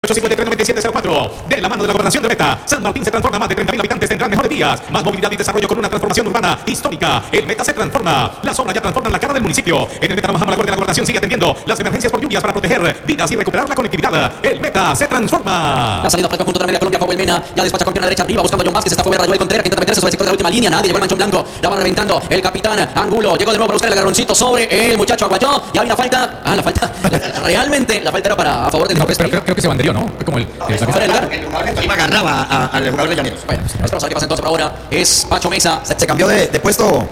853-9704. De la mano de la gobernación de Meta, San Martín se transforma. Más de 30.000 habitantes tendrán mejores días, más movilidad y desarrollo con una transformación urbana histórica. El Meta se transforma. Las obras ya transforman la cara del municipio. En el Meta trabajamos la Guardia de la Gobernación sigue atendiendo las emergencias por lluvias para proteger vidas y recuperar la conectividad. El Meta se transforma. La salida para el conjunto de la media Colombia, Pablo Mena, ya despacha con pierna derecha arriba, buscando a John Vázquez, está fuera, Joel Contreras, que intenta meterse sobre el sector de la última línea, nadie, llegó el manchón blanco, la van reventando, el capitán Angulo, llegó de nuevo para buscar el agarroncito sobre el muchacho Aguayó, y había una falta, la falta, realmente, la falta era a favor del no, pero creo que se banderío, ¿no? Como el el jugador de Tolima agarraba al jugador de Llaneros. Bueno, esperamos a ver qué pasa entonces por ahora, es Pacho Mesa. Se cambió de puesto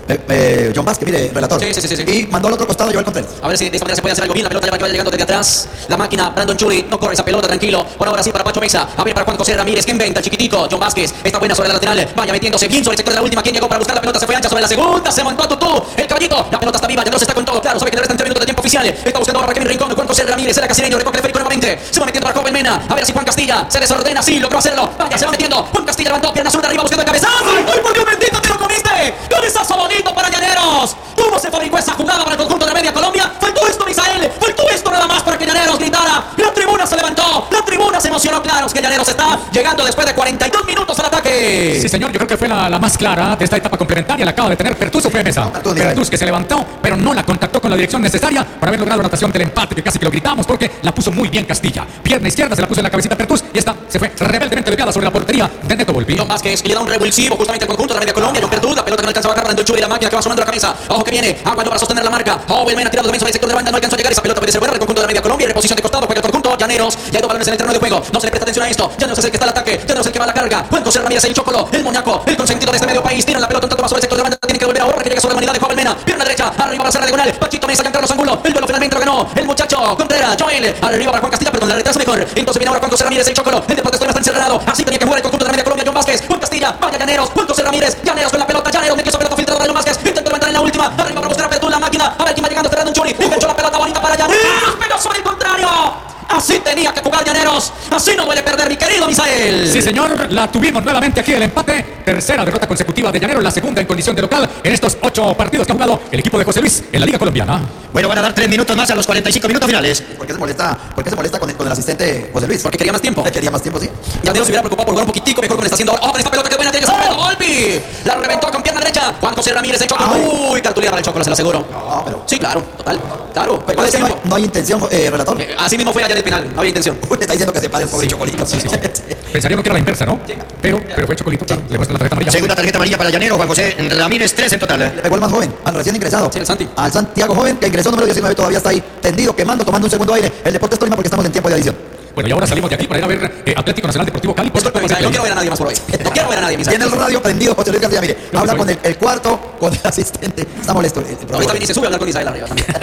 John Vázquez, mire, relator. Sí. Y mandó al otro costado Joel Contreras. A ver si de esta manera se puede hacer algo bien. La pelota ya va llegando desde atrás. La máquina, Brandon Chuli, no corre esa pelota, tranquilo. Por ahora sí para Pacho Mesa. A ver para Juan José Ramírez, que inventa el chiquitico. John Vázquez, está buena sobre la lateral. Vaya metiéndose bien sobre el sector de la última. ¿Quién llegó para buscar la pelota? Se fue ancha sobre la segunda. Se montó a Tutú. El caballito. La pelota está viva. Llaneros está con todo. Claro, sabe que le restan 3 minutos de tiempo oficial. Está buscando ahora Kevin Rincón. Juan José Ramírez, era casireño. Recoge el férico nuevamente. Se va metiendo para Joven Mena. A ver si Juan Castilla se desordena. Sí, logró hacerlo. Vaya, se va metiendo. Juan Castilla levantó pierna zurda arriba buscando el cabezazo. ¡Ay, por Dios bendito! ¡Te lo comiste! ¡Cabezazo bonito para Llaneros! ¿Cómo se fabricó esa jugada para el conjunto de media Colombia? Faltó esto, Misael. Faltó esto nada más para que Llaneros gritara. La tribuna se levantó. La tribuna se emocionó. Claro, es que Llaneros está llegando después de 42 minutos al ataque. Sí, señor. Yo creo que fue la más clara de esta etapa complementaria. La acaba de tener Pertús o fue Mesa. Pertús que se levantó, pero no la contactó con la dirección necesaria para haber logrado la anotación del empate, que casi que lo gritamos porque la puso muy bien Castilla. Pierna izquierda se la puso en la cabecita Pertús y esta se fue rebeldemente desviada sobre la portería de Neto Volpi. John Vázquez le da un revulsivo justamente al conjunto de la media Colombia. John Pertús, la pelota que no alcanza a bajar. Brandon Chuli, la máquina que va sonando la cabeza. Ojo que viene. Aguayó para sostener la marca. Joven Mena tirado también sobre el sector de banda. No alcanzó a llegar. Esa pelota puede ser buena del conjunto de la media Colombia. Reposición de costado. Juega el conjunto. Llaneros. Ya hay dos balones en el terreno de juego. No se le presta atención a esto. Llaneros es el que está al ataque. Llaneros es el que va a la carga. Juan José Ramírez, el Chocolo, el Moñaco, el consentido de este medio país. Tiran la pelota un tanto más sobre el sector de banda. Tiene que volver ahora que llega sobre la humanidad de Joven Mena. Pierna derecha. Arriba para hacer la diagonal. Pachito Mesa, Giancarlo Angulo. El duelo finalmente lo ganó el muchacho Contreras. Joel. Arriba para Juan Castilla. Perdón, la retraso mejor. Entonces viene ahora Juan José Ramírez, el Chocolo. El deporte está encerrado. Así tenía que jugar el conjunto de la media Colombia. John Vázquez. Juan Castilla. Vaya Llaneros. Juan José Ramírez. Llaneros con la pelota. Llaneros metió esa pelota filtrada de John Vázquez. Intentó levantar en la última. Arriba para buscar a Pertú, la máquina. A ver quién va llegando. Fernando Chuli. Enganchó la pelota bonita para Llaneros. Pero sobre el contrario. Así tenía que jugar Llaneros. Así no puede perder, mi querido Misael. Sí, señor. La tuvimos nuevamente aquí el empate. Tercera derrota consecutiva de Llaneros. La segunda en condición de local en estos 8 partidos que ha jugado el equipo de José Luis en la Liga Colombiana. Bueno, van a dar 3 minutos más a los 45 minutos finales. ¿Por qué se molesta con el asistente José Luis? Porque quería más tiempo. Quería más tiempo, sí. Llaneros se hubiera preocupado por jugar un poquitico mejor con lo que está haciendo. ¡Oh, con esta pelota que buena tiene que ser! ¡Golpi! La reventó con pierna derecha. Juan José Ramírez, el Chocolo. Uy, cartulina para el Chocolo, se lo aseguro. No, pero... Sí, claro, total. Claro. Pero no hay intención, relator. Así mismo fue allá del penal. No había intención. Usted está diciendo que se pare el pobre Chocolito. Sí. Pensaríamos que era la inversa, ¿no? Pero fue Chocolito. Claro, le muestra la tarjeta amarilla. Segunda tarjeta amarilla para Llaneros. Juan José Ramírez, 3 en total. Le pegó el más joven, al recién ingresado. Sí, el Santi. Al Santiago joven, que ingresó número 19, todavía está ahí, tendido, quemando, tomando un segundo aire. El Deportes Tolima porque estamos en tiempo de adición. Bueno, y ahora salimos de aquí para ir a ver Atlético Nacional Deportivo Cali. No quiero ver a nadie más por hoy. No quiero ver a nadie, Misael. Tiene el radio prendido, José Luis García, mire. Habla con el cuarto, con el asistente. Está molesto el ahorita viene y se sube a hablar con Misael arriba también.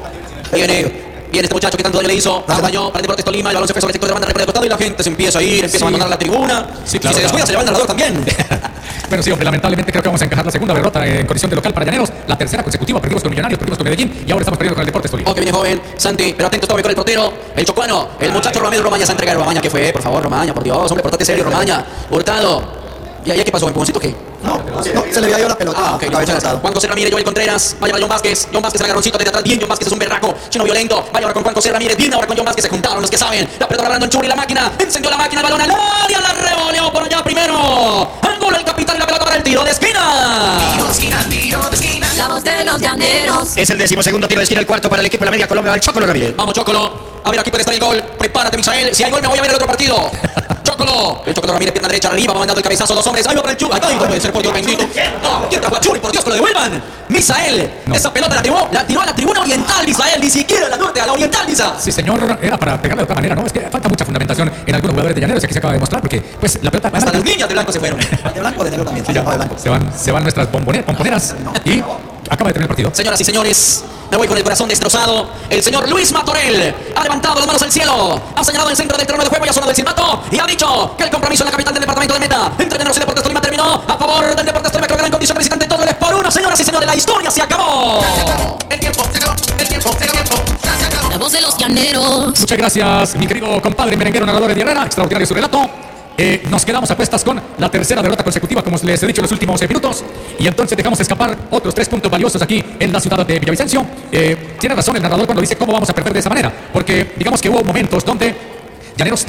Viene este muchacho que tanto daño le hizo, hace daño para el Deportes Tolima, el balón se fue sobre el sector de banda, repone el costado y la gente se empieza a ir, empieza a abandonar la tribuna. Sí, claro, si se descuida, se le va el narrador también. Pero sí, hombre, lamentablemente creo que vamos a encajar la segunda derrota en condición de local para Llaneros. La tercera consecutiva, perdimos con Millonarios, perdimos con Medellín y ahora estamos perdiendo con el Deportes Tolima. Ok, viene joven, Santi, pero atento todavía con el portero, el chocuano, el muchacho Romero Romaña se entrega. Romaña, ¿qué fue? Por favor, Romaña, por Dios, hombre, portate serio, Romaña. Hurtado. ¿Y allá qué pasó? ¿Empujoncito qué? No, se le había ido la pelota. Ok, Juan José Ramírez, Joel Contreras, vaya John Vázquez, el agarroncito desde atrás, bien, John Vázquez es un berraco, chino violento, vaya ahora con Juan José Ramírez, bien ahora con John Vázquez, se juntaron los que saben, la pelota Brandon Chuli, la máquina, encendió la máquina, el balón al área, la revoleó por allá primero, Angulo el capitán y la pelota para el tiro de esquina. Tiro de esquina, la voz de los Llaneros. Es el 12º tiro de esquina, el cuarto para el equipo de la media Colombia, el Chocolo Ramírez. Vamos, Chocolo. A ver, aquí puede estar el gol. Prepárate, Misael. Si hay gol, me voy a ver el otro partido. Chocolo. El Chocolo Ramírez, pierna derecha arriba. Va mandando el cabezazo. 2 hombres. Ahí va para el Chuli. Ay, no puede ser, por Dios bendito. No, ¿quién trajo a Chuli? Por Dios, que lo devuelvan. Misael. No. Esa pelota la tiró a la tribuna oriental, Misael. Ni siquiera a la norte, a la oriental, Misa. Sí, señor. Era para pegarle de otra manera, ¿no? Es que falta mucha fundamentación en algunos jugadores de Llaneros. Aquí se acaba de demostrar porque, pues, la pelota... Hasta las niñas de blanco se fueron. De blanco, de negro también. Sí, ya, de blanco. Se van nuestras pomponeras y... Acaba de tener el partido. Señoras y señores, me voy con el corazón destrozado. El señor Luis Matorel ha levantado las manos al cielo, ha señalado el centro del terreno de juego y ha sonado el silbato y ha dicho que el compromiso en la capital del departamento de Meta entre Llaneros y Deportes Tolima terminó a favor del Deportes Tolima, que lo gana en condición de visitante. Todo es por 1, señoras y señores. La historia se acabó. El tiempo. La voz de los Llaneros. Muchas gracias, mi querido compadre merenguero narrador de Herrera. Extraordinario su relato. Nos quedamos a cuestas con la tercera derrota consecutiva, como les he dicho en los últimos minutos, y entonces dejamos escapar otros 3 puntos valiosos aquí en la ciudad de Villavicencio. Tiene razón el narrador cuando dice cómo vamos a perder de esa manera, porque digamos que hubo momentos donde Llaneros